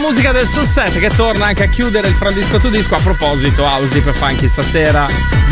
musica del Sunset che torna anche a chiudere il From Disco to Disco. A proposito, House Deep e Funky stasera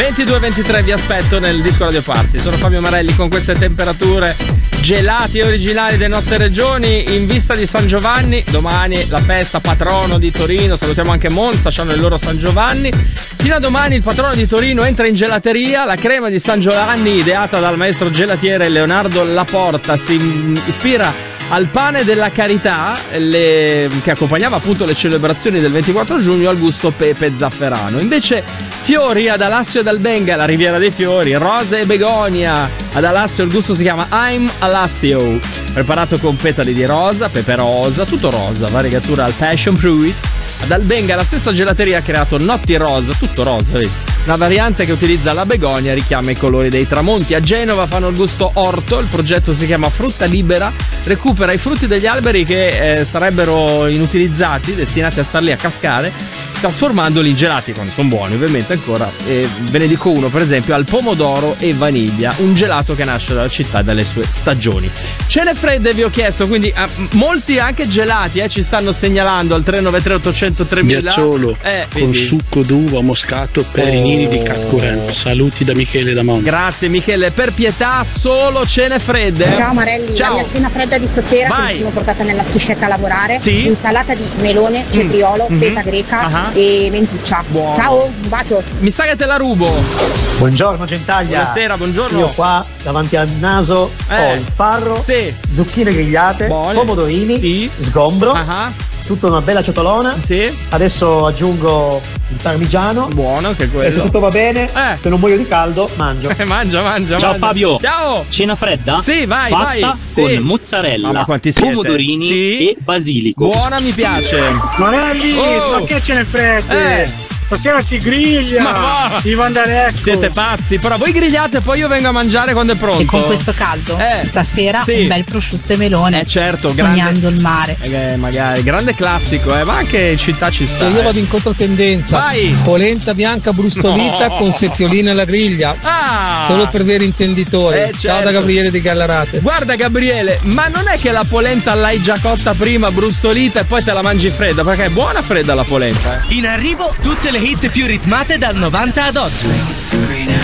22-23 vi aspetto nel Disco Radio Party. Sono Fabio Marelli con queste temperature gelati e originali delle nostre regioni in vista di San Giovanni. Domani la festa patrono di Torino, salutiamo anche Monza, hanno il loro San Giovanni. Fino a domani il patrono di Torino entra in gelateria. La crema di San Giovanni, ideata dal maestro gelatiere Leonardo Laporta, si ispira al pane della carità, che accompagnava appunto le celebrazioni del 24 giugno al gusto pepe zafferano. Invece fiori ad Alassio ed Albenga, la Riviera dei Fiori, rose e begonia. Ad Alassio il gusto si chiama I'm Alassio, preparato con petali di rosa, pepe rosa, tutto rosa, variegatura al passion fruit. Ad Albenga la stessa gelateria ha creato notti rosa, tutto rosa, vedi? Una variante che utilizza la begonia, richiama i colori dei tramonti. A Genova fanno il gusto orto, il progetto si chiama Frutta Libera, recupera i frutti degli alberi che sarebbero inutilizzati, destinati a star lì a cascare, trasformandoli in gelati quando sono buoni ovviamente ancora. Ve ne dico uno per esempio al pomodoro e vaniglia, un gelato che nasce dalla città e dalle sue stagioni. Cene fredde vi ho chiesto, quindi molti anche gelati ci stanno segnalando al 393 800 3000. Ghiacciolo con succo d'uva, moscato, perenini di Caccuren. Saluti da Michele da Monza. Grazie Michele, per pietà solo cene fredde. Ciao Marelli, ciao. La mia cena fredda di stasera che mi sono portata nella schiscetta a lavorare, sì? Insalata di melone, cetriolo, feta greca e mentuccia. Buono. Ciao, un bacio. Mi sa che te la rubo. Buongiorno Gentaglia. Buonasera, buongiorno. Io qua davanti al naso ho il farro, zucchine grigliate, pomodorini, sgombro, tutta una bella ciotolona. Adesso aggiungo il parmigiano. Buono, che quello. E se tutto va bene, se non muoio di caldo, mangio. mangia. Ciao Fabio. Ciao. Cena fredda? Sì, vai, pasta con mozzarella, pomodorini e basilico. Buona, mi piace. Marelli, ma che cene fredde? Stasera si griglia. Viva Andalesco. Siete pazzi, però voi grigliate e poi io vengo a mangiare quando è pronto. E con questo caldo stasera un bel prosciutto e melone. Certo, sognando il mare. Magari grande classico, ma anche in città ci sta. Io vado in controtendenza. Vai. Polenta bianca brustolita con secchiolini alla griglia. Solo per veri intenditori. Certo. Ciao da Gabriele di Gallarate. Guarda Gabriele, ma non è che la polenta l'hai già cotta prima, brustolita e poi te la mangi fredda, perché è buona fredda la polenta. In arrivo tutte le hit più ritmate dal 90 ad oggi.